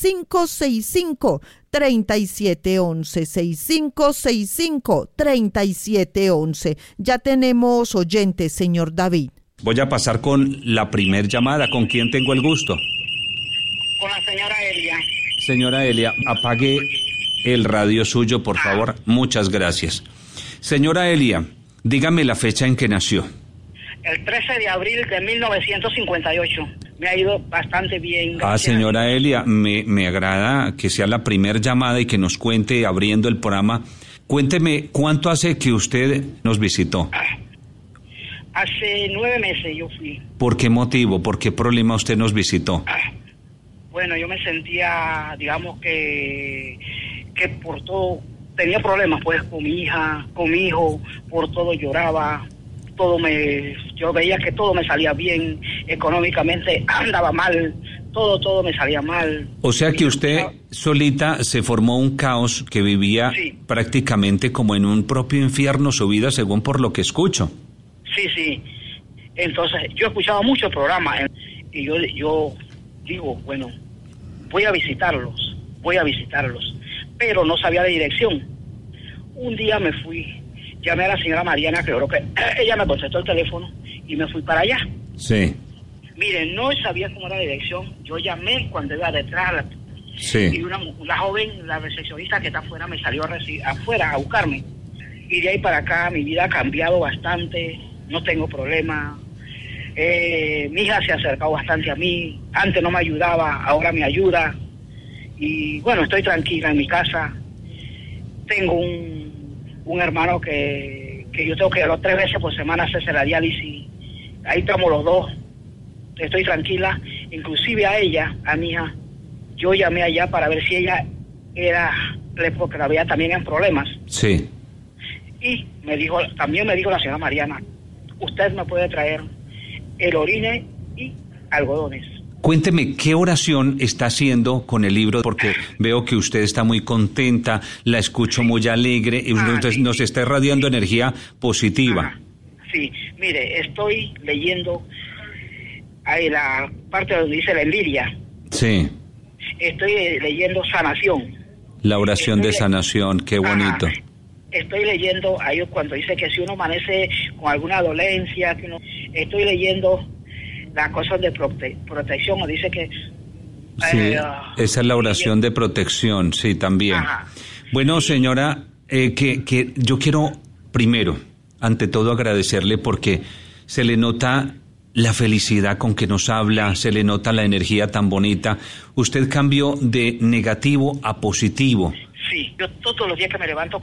Speaker 17: 6565-3711, 6565-3711. Ya tenemos oyentes, señor David.
Speaker 16: Voy a pasar con la primer llamada. ¿Con quién tengo el gusto?
Speaker 18: Con la señora Elia.
Speaker 16: Señora Elia, apague el radio suyo, por favor. Muchas gracias. Señora Elia, dígame la fecha en que nació.
Speaker 18: El 13 de abril de 1958. Me ha ido bastante bien.
Speaker 16: Señora Elia, me agrada que sea la primer llamada y que nos cuente, abriendo el programa. Cuénteme, ¿cuánto hace que usted nos visitó?
Speaker 18: Hace 9 meses yo fui.
Speaker 16: ¿Por qué motivo? ¿Por qué problema usted nos visitó?
Speaker 18: Bueno, yo me sentía, digamos que por todo tenía problemas, pues, con mi hija, con mi hijo, por todo lloraba, yo veía que todo me salía bien, económicamente andaba mal, todo me salía mal.
Speaker 16: O sea que usted solita se formó un caos que vivía prácticamente como en un propio infierno su vida, según por lo que escucho.
Speaker 18: Sí. Entonces, yo escuchaba muchos programas y yo digo, bueno, voy a visitarlos, pero no sabía de dirección. Un día me fui, llamé a la señora Mariana, creo que ella me contestó el teléfono y me fui para allá.
Speaker 16: Sí.
Speaker 18: Miren, no sabía cómo era la dirección, yo llamé cuando iba detrás, y una joven, la recepcionista que está afuera, me salió afuera a buscarme. Y de ahí para acá mi vida ha cambiado bastante, no tengo problema. Mi hija se ha acercado bastante a mí, antes no me ayudaba, ahora me ayuda. Y bueno, estoy tranquila en mi casa. Tengo un hermano que yo tengo que ir 3 veces por semana a hacerse la diálisis. Ahí estamos los dos. Estoy tranquila. Inclusive a ella, a mi hija, yo llamé allá para ver si ella porque la veía también en problemas.
Speaker 16: Sí.
Speaker 18: Y también me dijo la señora Mariana, usted me puede traer el orine y algodones.
Speaker 16: Cuénteme, ¿qué oración está haciendo con el libro? Porque veo que usted está muy contenta, la escucho muy alegre, y nos está irradiando energía positiva.
Speaker 18: Sí, mire, estoy leyendo ahí la parte donde dice la envidia.
Speaker 16: Sí.
Speaker 18: Estoy leyendo sanación.
Speaker 16: La oración de sanación, qué bonito.
Speaker 18: Estoy leyendo ahí cuando dice que si uno amanece con alguna dolencia, estoy leyendo las cosas de protección, o dice que...
Speaker 16: Sí, esa es la oración de protección, sí, también. Bueno, señora, que yo quiero primero, ante todo, agradecerle porque se le nota la felicidad con que nos habla, se le nota la energía tan bonita. Usted cambió de negativo a positivo.
Speaker 18: Sí, yo todos los días que me levanto,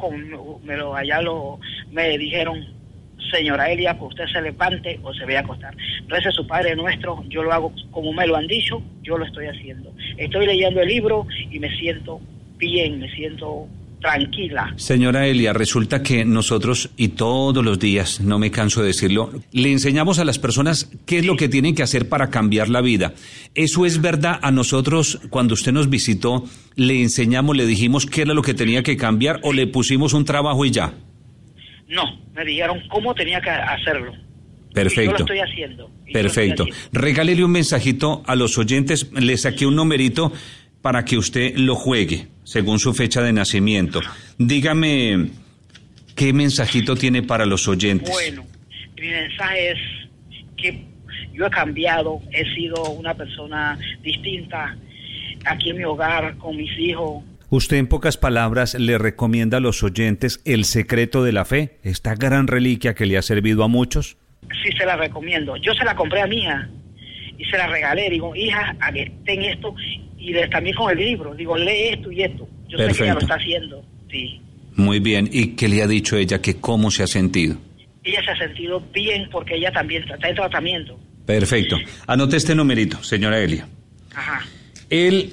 Speaker 18: me dijeron, señora Elia, que usted se levante o se vaya a acostar. Rece su Padre Nuestro, yo lo hago como me lo han dicho, yo lo estoy haciendo. Estoy leyendo el libro y me siento bien, me siento tranquila.
Speaker 16: Señora Elia, resulta que nosotros, y todos los días, no me canso de decirlo, le enseñamos a las personas qué es lo que tienen que hacer para cambiar la vida. ¿Eso es verdad? A nosotros, cuando usted nos visitó, le enseñamos, le dijimos qué era lo que tenía que cambiar, o le pusimos un trabajo y ya.
Speaker 18: No, me dijeron cómo tenía que hacerlo.
Speaker 16: Perfecto.
Speaker 18: Y yo lo estoy haciendo.
Speaker 16: Perfecto. Regálele un mensajito a los oyentes, le saqué un numerito para que usted lo juegue. según su fecha de nacimiento. Dígame, ¿qué mensajito tiene para los oyentes?
Speaker 18: Bueno, mi mensaje es que yo he cambiado, he sido una persona distinta aquí en mi hogar, con mis hijos.
Speaker 16: Usted, en pocas palabras, le recomienda a los oyentes El secreto de la fe, esta gran reliquia que le ha servido a muchos.
Speaker 18: Sí, se la recomiendo. Yo se la compré a mi hija y se la regalé. Digo, hija, a que ten esto, y también con el libro. Digo, lee esto y esto. Yo sé que ella lo está haciendo, sí.
Speaker 16: Muy bien. ¿Y qué le ha dicho ella? Que ¿cómo se ha sentido?
Speaker 18: Ella se ha sentido bien porque ella también está en tratamiento.
Speaker 16: Perfecto. Anote este numerito, señora Elia.
Speaker 18: Ajá.
Speaker 16: El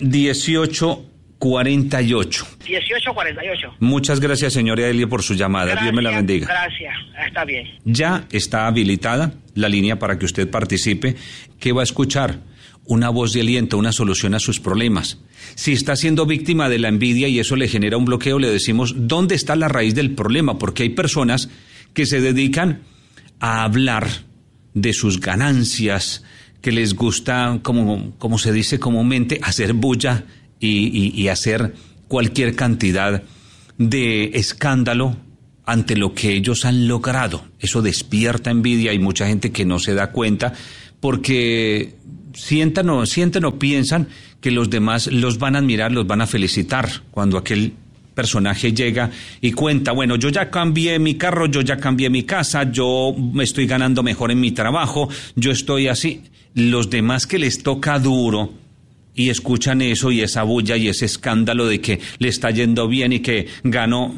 Speaker 16: 1848.
Speaker 18: 1848.
Speaker 16: Muchas gracias, señora Elia, por su llamada.
Speaker 18: Gracias,
Speaker 16: Dios me la bendiga.
Speaker 18: Gracias, está bien.
Speaker 16: Ya está habilitada la línea para que usted participe. ¿Qué va a escuchar? Una voz de aliento, una solución a sus problemas. Si está siendo víctima de la envidia y eso le genera un bloqueo, le decimos dónde está la raíz del problema, porque hay personas que se dedican a hablar de sus ganancias, que les gusta, como se dice comúnmente, hacer bulla y hacer cualquier cantidad de escándalo ante lo que ellos han logrado. Eso despierta envidia. Hay mucha gente que no se da cuenta porque sienten o piensan que los demás los van a admirar, los van a felicitar cuando aquel personaje llega y cuenta, bueno, yo ya cambié mi carro, yo ya cambié mi casa, yo me estoy ganando mejor en mi trabajo, yo estoy así. Los demás que les toca duro y escuchan eso y esa bulla y ese escándalo de que le está yendo bien y que ganó,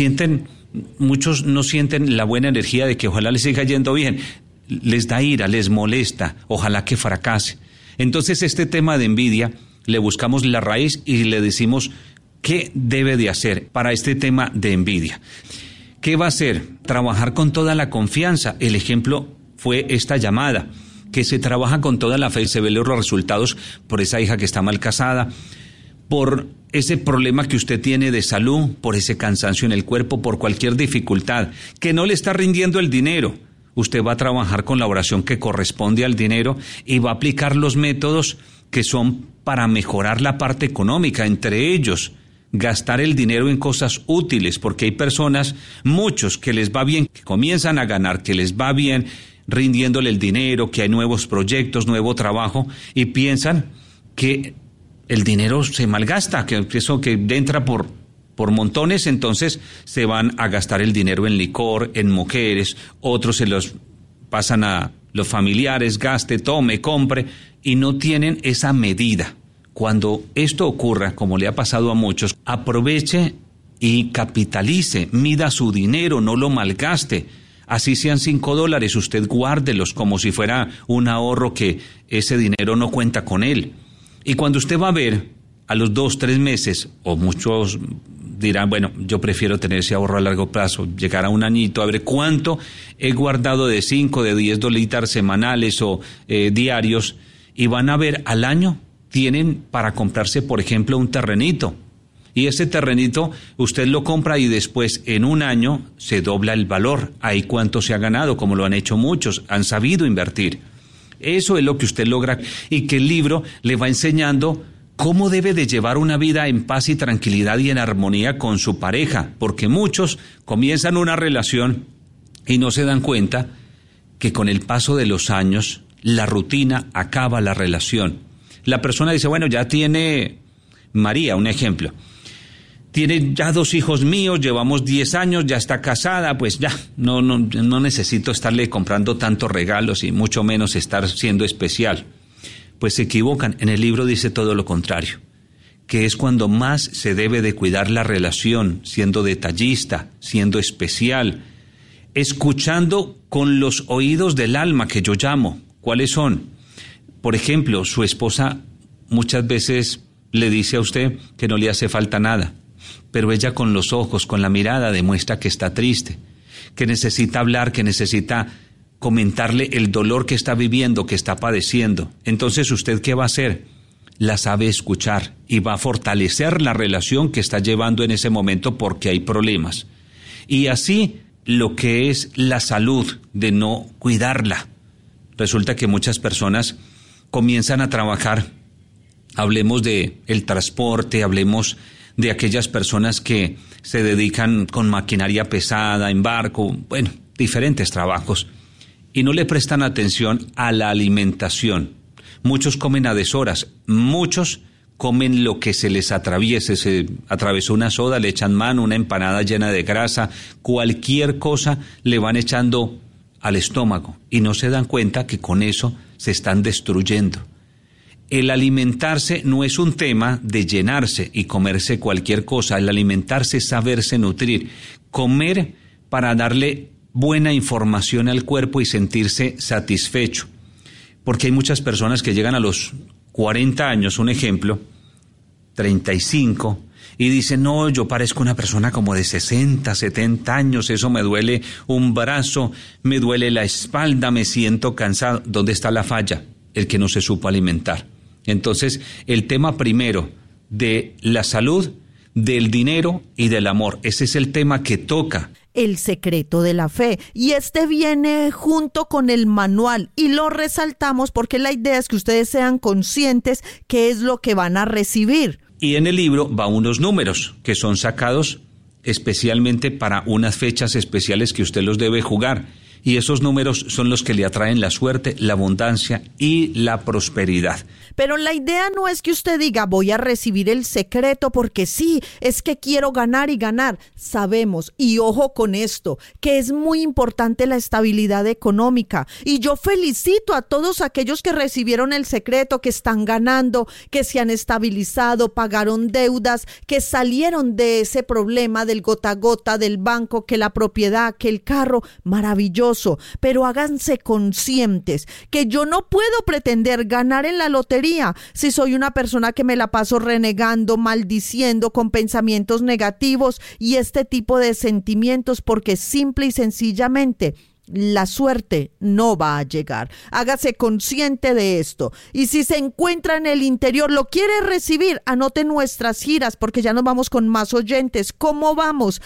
Speaker 16: muchos no sienten la buena energía de que ojalá les siga yendo bien. Les da ira, les molesta, ojalá que fracase. Entonces, este tema de envidia, le buscamos la raíz y le decimos qué debe de hacer para este tema de envidia. ¿Qué va a hacer? Trabajar con toda la confianza. El ejemplo fue esta llamada, que se trabaja con toda la fe y se ven los resultados por esa hija que está mal casada, por ese problema que usted tiene de salud, por ese cansancio en el cuerpo, por cualquier dificultad, que no le está rindiendo el dinero. Usted va a trabajar con la oración que corresponde al dinero y va a aplicar los métodos que son para mejorar la parte económica, entre ellos gastar el dinero en cosas útiles, porque hay personas, muchos, que les va bien, que comienzan a ganar, que les va bien rindiéndole el dinero, que hay nuevos proyectos, nuevo trabajo, y piensan que el dinero se malgasta, que eso que entra por montones, entonces se van a gastar el dinero en licor, en mujeres, otros se los pasan a los familiares, gaste, tome, compre, y no tienen esa medida. Cuando esto ocurra, como le ha pasado a muchos, aproveche y capitalice, mida su dinero, no lo malgaste. Así sean $5, usted guárdelos como si fuera un ahorro, que ese dinero no cuenta con él. Y cuando usted va a ver, a los 2-3 meses, o muchos dirán, bueno, yo prefiero tener ese ahorro a largo plazo, llegar a un añito, a ver cuánto he guardado de 5, de 10 dólares semanales o diarios, y van a ver al año, tienen para comprarse, por ejemplo, un terrenito. Y ese terrenito usted lo compra y después en un año se dobla el valor. Ahí cuánto se ha ganado, como lo han hecho muchos, han sabido invertir. Eso es lo que usted logra, y que el libro le va enseñando cómo debe de llevar una vida en paz y tranquilidad y en armonía con su pareja, porque muchos comienzan una relación y no se dan cuenta que con el paso de los años la rutina acaba la relación. La persona dice, bueno, ya tiene María, un ejemplo, tiene ya 2 hijos míos, llevamos 10 años, ya está casada, pues ya, no necesito estarle comprando tantos regalos y mucho menos estar siendo especial. Pues se equivocan. En el libro dice todo lo contrario, que es cuando más se debe de cuidar la relación, siendo detallista, siendo especial, escuchando con los oídos del alma, que yo llamo. ¿Cuáles son? Por ejemplo, su esposa muchas veces le dice a usted que no le hace falta nada, pero ella con los ojos, con la mirada, demuestra que está triste, que necesita hablar, que necesita comentarle el dolor que está viviendo, que está padeciendo. Entonces, ¿usted qué va a hacer? La sabe escuchar y va a fortalecer la relación que está llevando en ese momento, porque hay problemas. Y así, lo que es la salud de no cuidarla. Resulta que muchas personas comienzan a trabajar, hablemos de el transporte, hablemos de aquellas personas que se dedican con maquinaria pesada, en barco, bueno, diferentes trabajos, y no le prestan atención a la alimentación. Muchos comen a deshoras, muchos comen lo que se les atraviese, se atravesó una soda, le echan mano, una empanada llena de grasa, cualquier cosa le van echando al estómago y no se dan cuenta que con eso se están destruyendo. El alimentarse no es un tema de llenarse y comerse cualquier cosa, el alimentarse es saberse nutrir, comer para darle buena información al cuerpo y sentirse satisfecho. Porque hay muchas personas que llegan a los 40 años, un ejemplo, 35, y dicen, no, yo parezco una persona como de 60, 70 años, eso me duele un brazo, me duele la espalda, me siento cansado. ¿Dónde está la falla? El que no se supo alimentar. Entonces, el tema primero de la salud, del dinero y del amor, ese es el tema que toca.
Speaker 17: El secreto de la fe, y este viene junto con el manual y lo resaltamos porque la idea es que ustedes sean conscientes qué es lo que van a recibir.
Speaker 16: Y en el libro va unos números que son sacados especialmente para unas fechas especiales que usted los debe jugar, y esos números son los que le atraen la suerte, la abundancia y la prosperidad.
Speaker 17: Pero la idea no es que usted diga voy a recibir el secreto porque sí, es que quiero ganar y ganar. Sabemos, y ojo con esto, que es muy importante la estabilidad económica. Y yo felicito a todos aquellos que recibieron el secreto, que están ganando, que se han estabilizado, pagaron deudas, que salieron de ese problema del gota a gota, del banco, que la propiedad, que el carro. Maravilloso, pero háganse conscientes que yo no puedo pretender ganar en la lotería si soy una persona que me la paso renegando, maldiciendo, con pensamientos negativos y este tipo de sentimientos, porque simple y sencillamente la suerte no va a llegar. Hágase consciente de esto. Y si se encuentra en el interior, lo quiere recibir, anote nuestras giras, porque ya nos vamos con más oyentes. ¿Cómo vamos?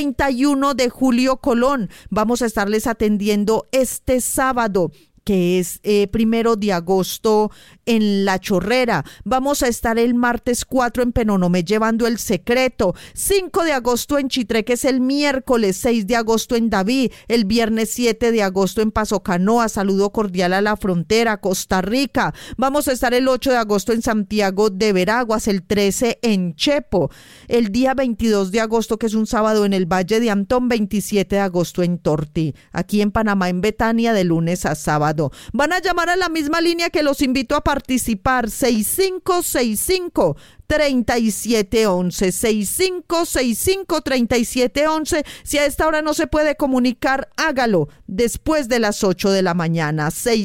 Speaker 17: 31 de julio, Colón. Vamos a estarles atendiendo este sábado, que es 1 de agosto en La Chorrera. Vamos a estar el martes 4 en Penonomé llevando el secreto. 5 de agosto en Chitré, que es el miércoles. 6 de agosto en Daví. El viernes 7 de agosto en Paso Canoa. Saludo cordial a la frontera, Costa Rica. Vamos a estar el 8 de agosto en Santiago de Veraguas. El 13 en Chepo. El día 22 de agosto, que es un sábado, en el Valle de Antón. 27 de agosto en Tortí. Aquí en Panamá, en Betania, de lunes a sábado. Van a llamar a la misma línea que los invito a participar, 6565-3711, 6565-3711. Si a esta hora no se puede comunicar, hágalo después de las 8 de la mañana,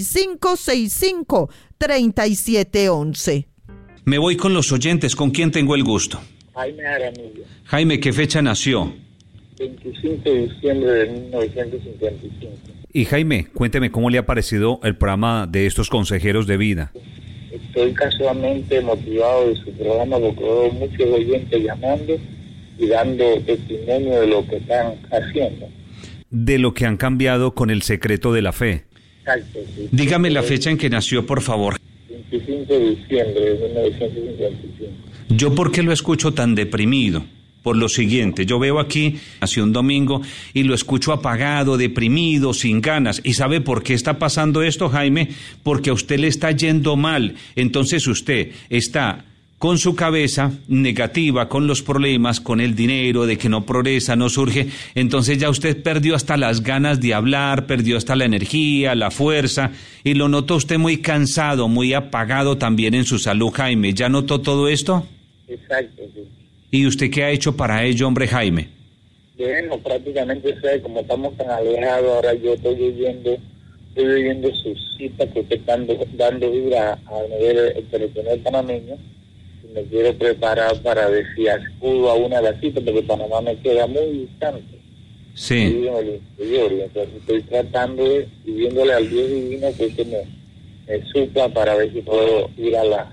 Speaker 17: 6565-3711.
Speaker 16: Me voy con los oyentes. ¿Con quién tengo el gusto?
Speaker 19: Jaime Jaramillo.
Speaker 16: Jaime, ¿qué fecha nació?
Speaker 19: 25 de diciembre de 1955.
Speaker 16: Y Jaime, cuénteme cómo le ha parecido el programa de estos consejeros de vida.
Speaker 19: Estoy casualmente motivado de su programa porque veo muchos oyentes llamando y dando testimonio de lo que están haciendo.
Speaker 16: De lo que han cambiado con el secreto de la fe.
Speaker 19: Exacto. Sí.
Speaker 16: Dígame la fecha en que nació, por favor.
Speaker 19: 25 de diciembre de 1955.
Speaker 16: ¿Yo por qué lo escucho tan deprimido? Por lo siguiente, yo veo aquí, nació un domingo, y lo escucho apagado, deprimido, sin ganas. ¿Y sabe por qué está pasando esto, Jaime? Porque a usted le está yendo mal. Entonces usted está con su cabeza negativa, con los problemas, con el dinero, de que no progresa, no surge. Entonces ya usted perdió hasta las ganas de hablar, perdió hasta la energía, la fuerza, y lo notó usted muy cansado, muy apagado también en su salud, Jaime. ¿Ya notó todo esto?
Speaker 19: Exacto, sí.
Speaker 16: ¿Y usted qué ha hecho para ello, hombre, Jaime?
Speaker 19: Bueno, prácticamente, como estamos tan alejados, ahora yo estoy oyendo sus citas que usted está dando vida a nivel internacional panameño, y me quiero preparar para ver si acudo a una de las citas, porque Panamá me queda muy distante.
Speaker 16: Sí.
Speaker 19: En el interior, entonces estoy tratando de, pidiéndole al Dios divino que me supla para ver si puedo ir a la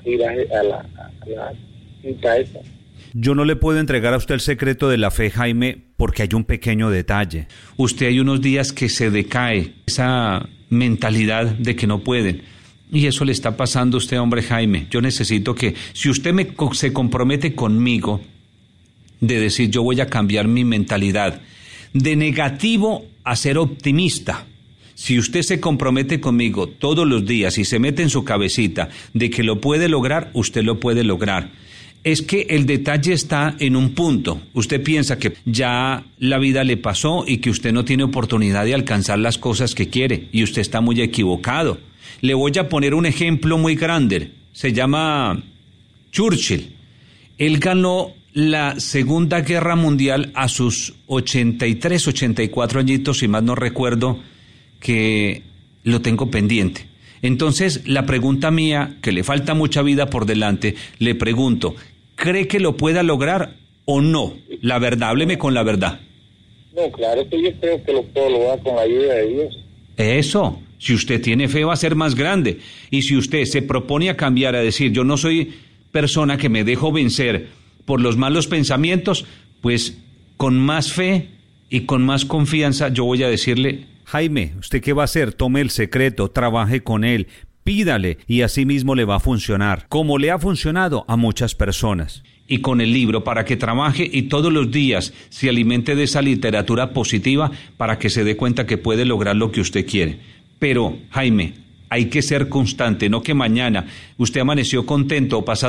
Speaker 19: cita esa.
Speaker 16: Yo no le puedo entregar a usted el secreto de la fe, Jaime, porque hay un pequeño detalle. Usted hay unos días que se decae, esa mentalidad de que no pueden. Y eso le está pasando a usted, hombre, Jaime. Yo necesito que, si usted se compromete conmigo de decir yo voy a cambiar mi mentalidad de negativo a ser optimista. Si usted se compromete conmigo todos los días y se mete en su cabecita de que lo puede lograr, usted lo puede lograr. Es que el detalle está en un punto. Usted piensa que ya la vida le pasó y que usted no tiene oportunidad de alcanzar las cosas que quiere, y usted está muy equivocado. Le voy a poner un ejemplo muy grande. Se llama Churchill. Él ganó la Segunda Guerra Mundial a sus 83, 84 añitos, si más no recuerdo, que lo tengo pendiente. Entonces, la pregunta mía, que le falta mucha vida por delante, le pregunto, ¿cree que lo pueda lograr o no? La verdad, hábleme con la verdad.
Speaker 19: No, claro que yo creo que lo puedo lograr con la ayuda de Dios.
Speaker 16: Eso, si usted tiene fe va a ser más grande. Y si usted se propone a cambiar, a decir, yo no soy persona que me dejo vencer por los malos pensamientos, pues con más fe y con más confianza yo voy a decirle, Jaime, ¿usted qué va a hacer? Tome el secreto, trabaje con él, pídale y así mismo le va a funcionar, como le ha funcionado a muchas personas. Y con el libro para que trabaje y todos los días se alimente de esa literatura positiva para que se dé cuenta que puede lograr lo que usted quiere. Pero, Jaime, hay que ser constante, no que mañana usted amaneció contento o pasado